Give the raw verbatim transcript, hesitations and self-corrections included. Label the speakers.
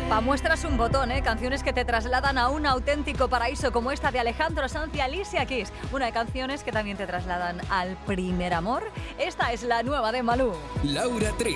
Speaker 1: Pa' muestras un botón, ¿eh? Canciones que te trasladan a un auténtico paraíso como esta de Alejandro Sanz y Alicia Keys. Una de canciones que también te trasladan al primer amor. Esta es la nueva de Malú.
Speaker 2: Laura Trip.